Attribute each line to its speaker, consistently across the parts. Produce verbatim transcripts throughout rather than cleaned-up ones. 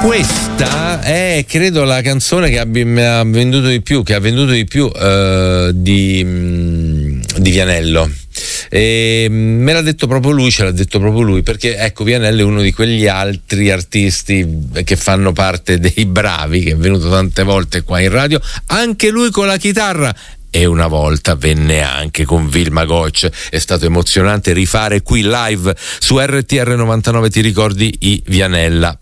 Speaker 1: Questa è, credo, la canzone che abbia, ha venduto di più, che ha venduto di più uh, di, di Vianello. E me l'ha detto proprio lui, ce l'ha detto proprio lui, perché ecco, Vianello è uno di quegli altri artisti che fanno parte dei bravi, che è venuto tante volte qua in radio, anche lui con la chitarra. E una volta venne anche con Vilma Gocc. È stato emozionante rifare qui live su R T R novantanove, ti ricordi, i Vianella.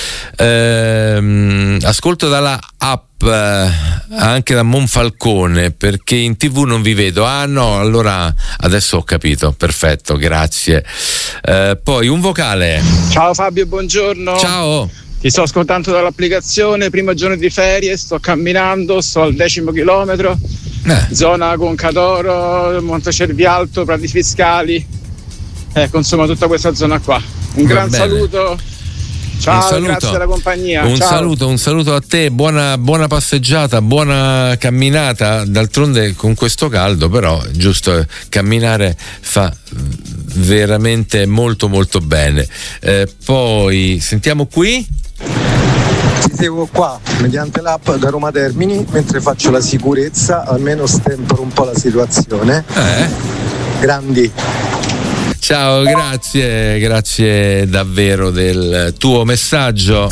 Speaker 1: Ehm, ascolto dalla app eh, anche da Monfalcone, perché in tv non vi vedo. Ah no, allora adesso ho capito, perfetto, grazie. Eh, poi un vocale.
Speaker 2: Ciao Fabio, buongiorno.
Speaker 1: Ciao.
Speaker 2: Ti sto ascoltando dall'applicazione, primo giorno di ferie, sto camminando, sto al decimo chilometro, eh. zona Concadoro, Montecervialto, Prati Fiscali, ecco, insomma tutta questa zona qua. Un
Speaker 1: Va
Speaker 2: gran
Speaker 1: bene.
Speaker 2: saluto, ciao,
Speaker 1: un saluto.
Speaker 2: grazie della compagnia.
Speaker 1: Un
Speaker 2: ciao.
Speaker 1: saluto, un saluto a te, buona, buona passeggiata, buona camminata, d'altronde con questo caldo però giusto, camminare fa veramente molto molto bene. Eh, poi sentiamo qui.
Speaker 3: Ti seguo qua mediante l'app da Roma Termini mentre faccio la sicurezza, almeno stempero un po' la situazione.
Speaker 1: Eh?
Speaker 3: Grandi.
Speaker 1: Ciao, grazie, grazie davvero del tuo messaggio.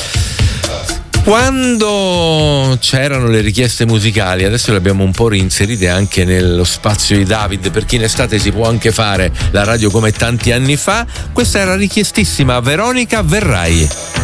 Speaker 1: Quando c'erano le richieste musicali, adesso le abbiamo un po' reinserite anche nello spazio di David, perché in estate si può anche fare la radio come tanti anni fa. Questa era richiestissima, Veronica Verrai.